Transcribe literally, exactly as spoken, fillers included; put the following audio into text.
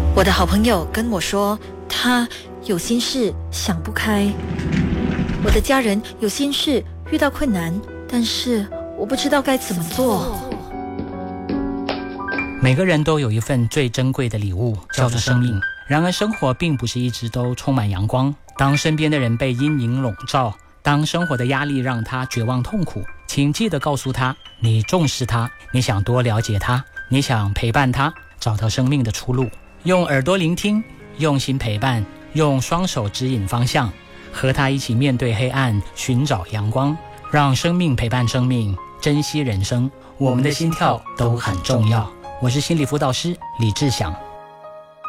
我的好朋友跟我说，他有心事想不开。我的家人有心事遇到困难，但是我不知道该怎么做。 每个人都有一份最珍贵的礼物，叫做生命。然而生活并不是一直都充满阳光，当身边的人被阴影笼罩，当生活的压力让他绝望痛苦，请记得告诉他，你重视他，你想多了解他，你想陪伴他，找到生命的出路。用耳朵聆听，用心陪伴，用双手指引方向，和他一起面对黑暗，寻找阳光，让生命陪伴生命，珍惜人生。我们的心跳都很重要。我是心理辅导师李志祥。